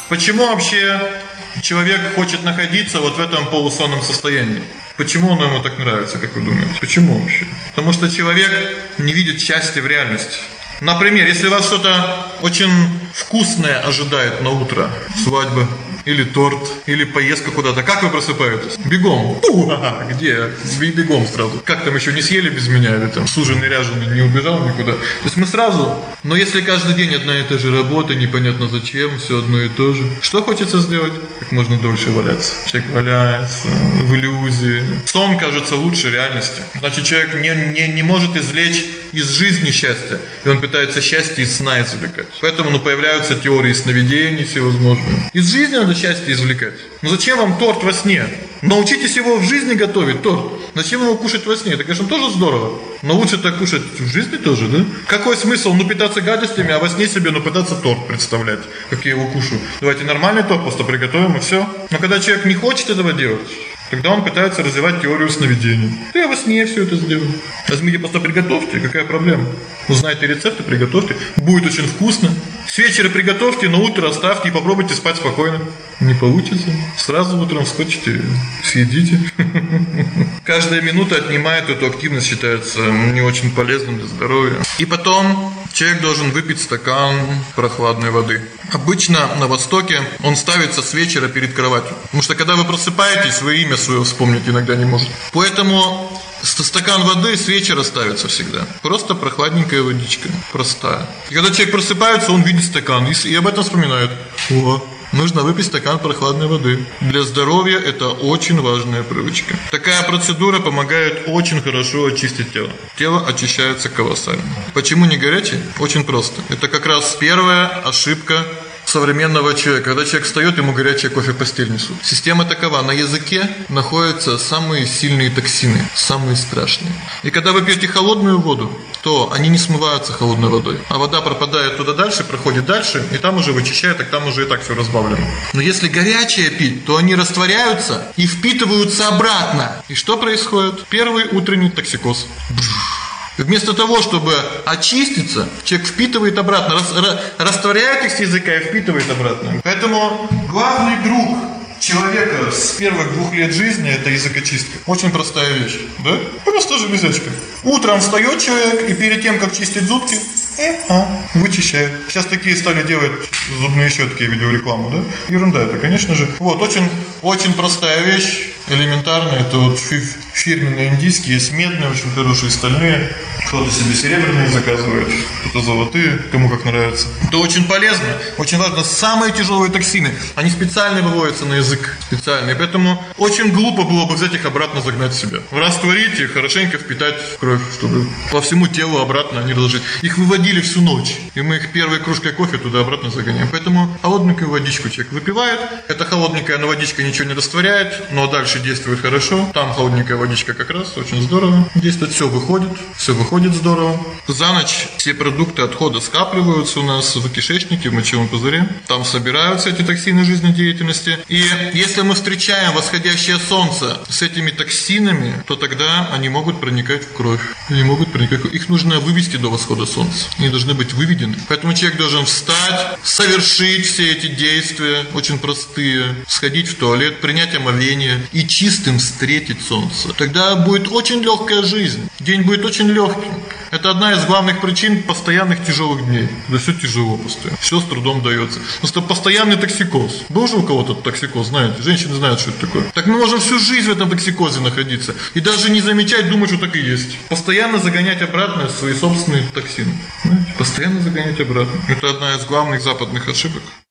Почему вообще человек хочет находиться вот в этом полусонном состоянии? Почему оно ему так нравится, как вы думаете? Почему вообще? Потому что человек не видит счастья в реальности. Например, если вас что-то очень вкусное ожидает на утро, свадьба, или торт, или поездка куда-то, как вы просыпаетесь? Бегом. Где? Бегом сразу. Как там еще не съели без меня, или там суженый, ряженый, не убежал никуда. То есть мы сразу. Но если каждый день одна и та же работа, непонятно зачем, все одно и то же. Что хочется сделать? Как можно дольше валяться. Человек валяется в иллюзии. Сон кажется лучше реальности. Значит, человек не может извлечь из жизни счастья. И он пытается счастье из сна извлекать. Поэтому появляются теории сновидений всевозможные. Из жизни надо счастье извлекать. Но зачем вам торт во сне? Научитесь его в жизни готовить, торт. Зачем его кушать во сне? Это, конечно, тоже здорово. Но лучше так кушать в жизни тоже, да? Какой смысл? Питаться гадостями, а во сне себе, пытаться торт представлять, как я его кушаю. Давайте нормальный торт просто приготовим и все. Но когда человек не хочет этого делать, тогда он пытается развивать теорию сновидений. Я во сне все это сделаю. Возьмите, просто приготовьте, какая проблема? Узнаете рецепты, приготовьте. Будет очень вкусно. С вечера приготовьте, на утро оставьте и попробуйте спать спокойно. Не получится. Сразу утром вскочите, съедите. Каждая минута отнимает эту активность, считается не очень полезным для здоровья. И потом человек должен выпить стакан прохладной воды. Обычно на Востоке он ставится с вечера перед кроватью. Потому что когда вы просыпаетесь, вы имя свое вспомнить иногда не можете. Поэтому стакан воды с вечера ставится всегда. Просто прохладненькая водичка, простая. И когда человек просыпается, он видит стакан и об этом вспоминает. Нужно выпить стакан прохладной воды. Для здоровья это очень важная привычка. Такая процедура помогает очень хорошо очистить тело. Тело очищается колоссально. Почему не горячий? Очень просто. Это как раз первая ошибка современного человека. Когда человек встает, ему горячий кофе в постель несут. Система такова: на языке находятся самые сильные токсины, самые страшные. И когда вы пьете холодную воду, то они не смываются холодной водой, а вода пропадает туда дальше, проходит дальше, и там уже вычищает, так там уже и так все разбавлено. Но если горячее пить, то они растворяются и впитываются обратно. И что происходит? Первый утренний токсикоз. Вместо того, чтобы очиститься, человек впитывает обратно, растворяет их с языка и впитывает обратно. Поэтому главный друг человека с первых 2 лет жизни — это языкочистка. Очень простая вещь, да? Просто железячка. Утром встает человек и перед тем, как чистить зубки, вычищает. Сейчас такие стали делать зубные щетки, я видел рекламу, да? Ерунда это, конечно же. Очень простая вещь, элементарная. Это фирменные индийские, есть медные, очень хорошие, стальные. Кто-то себе серебряные заказывает, кто-то золотые, кому как нравится. Это очень полезно, очень важно. Самые тяжелые токсины, они специально выводятся на язык. Специально. И поэтому очень глупо было бы взять их обратно загнать в себя. Растворить их, хорошенько впитать в кровь, чтобы по всему телу обратно они разложить. Их выводили всю ночь. И мы их первой кружкой кофе туда-обратно загоняем. Поэтому холодненькую водичку человек выпивает. Эта холодненькая водичка ничего не растворяет, но дальше действует хорошо. Там холодненькая водичка как раз очень здорово действует. Все выходит здорово. За ночь все продукты отхода скапливаются у нас в кишечнике, в мочевом пузыре. Там собираются эти токсины жизнедеятельности. И если мы встречаем восходящее солнце с этими токсинами, то тогда они могут проникать в кровь. Их нужно вывести до восхода солнца. Они должны быть выведены. Поэтому человек должен встать, совершить все эти действия, очень простые, сходить в туалет, принять омовение и чистым встретить солнце. Тогда будет очень легкая жизнь. День будет очень легкий. Это одна из главных причин постоянных тяжелых дней. Да все тяжело постоянно. Все с трудом дается. Просто постоянный токсикоз. Был же у кого-то токсикоз, знаете? Женщины знают, что это такое. Так мы можем всю жизнь в этом токсикозе находиться. И даже не замечать, думать, что так и есть. Постоянно загонять обратно свои собственные токсины. Постоянно загонять обратно. Это одна из главных западных ошибок.